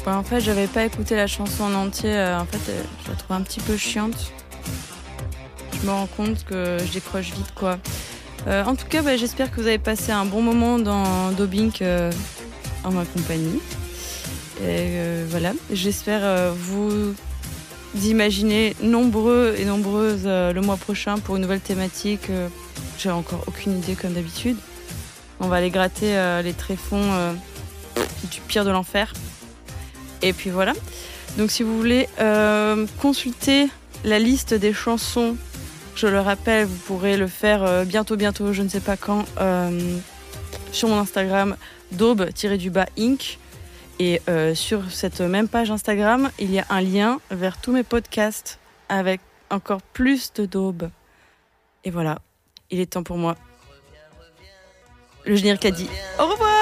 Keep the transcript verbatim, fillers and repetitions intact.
Ouais, en fait, j'avais pas écouté la chanson en entier. Euh, en fait, euh, je la trouve un petit peu chiante. Je me rends compte que je décroche vite, quoi. Euh, en tout cas, bah, j'espère que vous avez passé un bon moment dans Dobink euh, en ma compagnie. Et euh, voilà, j'espère euh, vous imaginer nombreux et nombreuses euh, le mois prochain pour une nouvelle thématique. Euh, j'ai encore aucune idée, comme d'habitude. On va aller gratter euh, les tréfonds euh, du pire de l'enfer. Et puis voilà. Donc si vous voulez euh, consulter la liste des chansons, je le rappelle, vous pourrez le faire euh, bientôt, bientôt, je ne sais pas quand, euh, sur mon Instagram, daube-du-bas inc. Et euh, sur cette même page Instagram, il y a un lien vers tous mes podcasts avec encore plus de daube. Et voilà, il est temps pour moi. Le générique a dit au revoir.